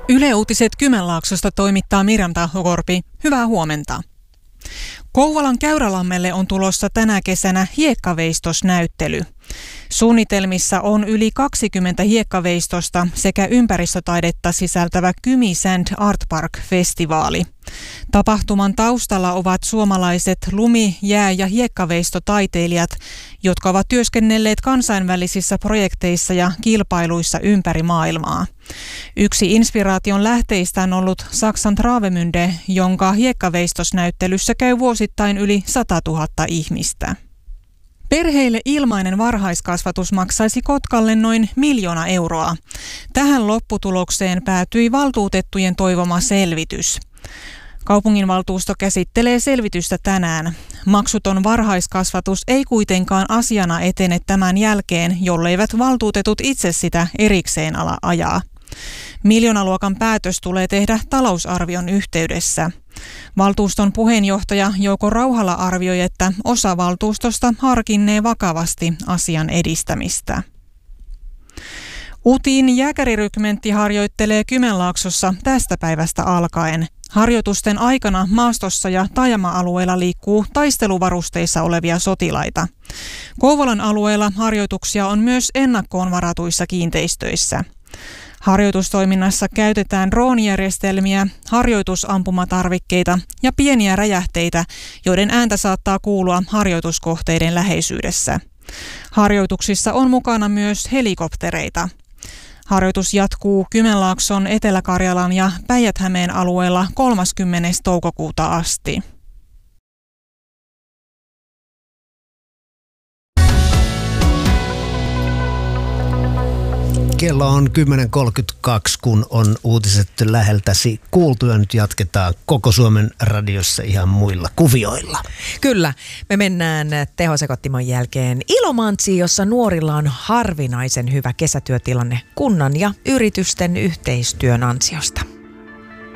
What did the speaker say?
Yle Uutiset Kymenlaaksosta toimittaa Miriam Tahokorpi. Hyvää huomenta. Kouvolan Käyrälammelle on tulossa tänä kesänä hiekkaveistosnäyttely. Suunnitelmissa on yli 20 hiekkaveistosta sekä ympäristötaidetta sisältävä Kymi Sand Art Park-festivaali. Tapahtuman taustalla ovat suomalaiset lumi-, jää- ja hiekkaveistotaiteilijat, jotka ovat työskennelleet kansainvälisissä projekteissa ja kilpailuissa ympäri maailmaa. Yksi inspiraation lähteistä on ollut Saksan Travemünde, jonka hiekkaveistosnäyttelyssä käy vuosittain yli 100 000 ihmistä. Perheille ilmainen varhaiskasvatus maksaisi Kotkalle noin 1 miljoona euroa. Tähän lopputulokseen päätyi valtuutettujen toivoma selvitys. Kaupunginvaltuusto käsittelee selvitystä tänään. Maksuton varhaiskasvatus ei kuitenkaan asiana etene tämän jälkeen, jolleivät valtuutetut itse sitä erikseen ala ajaa. Miljoonaluokan päätös tulee tehdä talousarvion yhteydessä. Valtuuston puheenjohtaja Jouko Rauhala arvioi, että osa valtuustosta harkinnee vakavasti asian edistämistä. UTIin jääkärirykmentti harjoittelee Kymenlaaksossa tästä päivästä alkaen. Harjoitusten aikana maastossa ja taajama-alueella liikkuu taisteluvarusteissa olevia sotilaita. Kouvolan alueella harjoituksia on myös ennakkoon varatuissa kiinteistöissä. Harjoitustoiminnassa käytetään droonijärjestelmiä, harjoitusampumatarvikkeita ja pieniä räjähteitä, joiden ääntä saattaa kuulua harjoituskohteiden läheisyydessä. Harjoituksissa on mukana myös helikoptereita. Harjoitus jatkuu Kymenlaakson, Etelä-Karjalan ja Päijät-Hämeen alueella 30. toukokuuta asti. Kello on 10.32, kun on uutiset läheltäsi kuultu ja nyt jatketaan koko Suomen radiossa ihan muilla kuvioilla. Kyllä, me mennään tehosekottimon jälkeen Ilomantsiin, jossa nuorilla on harvinaisen hyvä kesätyötilanne kunnan ja yritysten yhteistyön ansiosta.